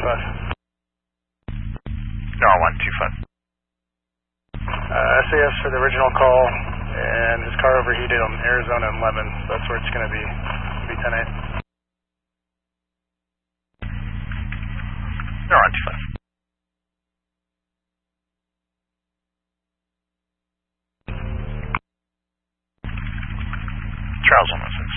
No, 125. SAS for the original call, and his car overheated on Arizona and Lemon. That's where it's going to be. It'll be 10-8. No, 125. Charles on this.